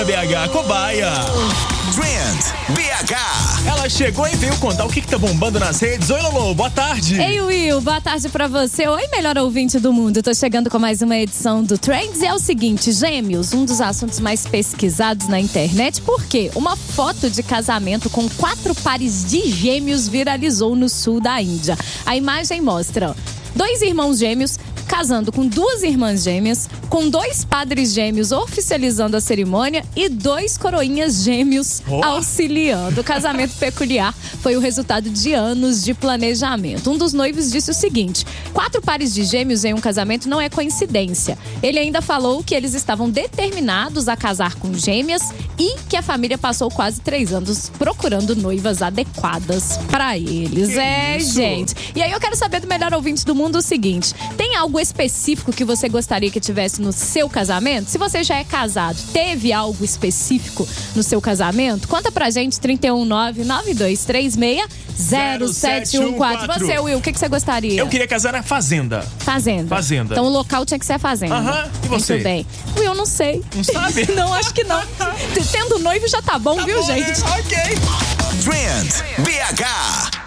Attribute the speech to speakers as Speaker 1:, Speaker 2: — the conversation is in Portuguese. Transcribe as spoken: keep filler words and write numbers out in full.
Speaker 1: na B H, cobaia.
Speaker 2: Trend B H.
Speaker 1: Ela chegou e veio contar o que, que tá bombando nas redes. Oi, Lolo, boa tarde.
Speaker 3: Ei, Will, boa tarde pra você. Oi, melhor ouvinte do mundo. Tô chegando com mais uma edição do Trends. E é o seguinte, gêmeos, um dos assuntos mais pesquisados na internet. Por quê? Uma foto de casamento com quatro pares de gêmeos viralizou no sul da Índia. A imagem mostra dois irmãos gêmeos casando com duas irmãs gêmeas, com dois padres gêmeos oficializando a cerimônia e dois coroinhas gêmeos oh. auxiliando. O casamento peculiar foi o resultado de anos de planejamento. Um dos noivos disse o seguinte: quatro pares de gêmeos em um casamento não é coincidência. Ele ainda falou que eles estavam determinados a casar com gêmeas e que a família passou quase três anos procurando noivas adequadas para eles.
Speaker 1: Que
Speaker 3: é,
Speaker 1: isso?
Speaker 3: gente. E aí eu quero saber do melhor ouvinte do mundo o seguinte: tem algo específico que você gostaria que tivesse no seu casamento? Se você já é casado, teve algo específico no seu casamento? Conta pra gente, trinta e um, nove nove dois três seis, zero sete um quatro. Você, Will, o que, que você gostaria?
Speaker 1: Eu queria casar na fazenda.
Speaker 3: Fazenda.
Speaker 1: Fazenda.
Speaker 3: Então o local tinha que ser a fazenda.
Speaker 1: Aham, e você?
Speaker 3: Muito bem. Will, não sei.
Speaker 1: Não sabe?
Speaker 3: Não, acho que não. Tendo noivo já tá bom,
Speaker 1: Tá
Speaker 3: viu,
Speaker 1: bom,
Speaker 3: gente?
Speaker 1: né? Ok.
Speaker 2: Trend B H.